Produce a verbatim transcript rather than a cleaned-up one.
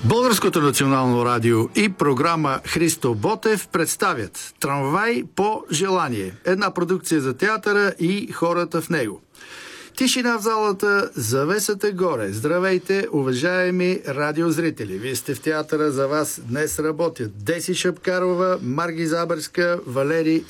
Българското национално радио и програма Христо Ботев представят "Трамвай по желание", една продукция за театъра и хората в него. Тишина в залата, завесата горе. Здравейте, уважаеми радиозрители! Вие сте в театъра, за вас днес работят Деси Шапкарова, Марги Забърска, Валери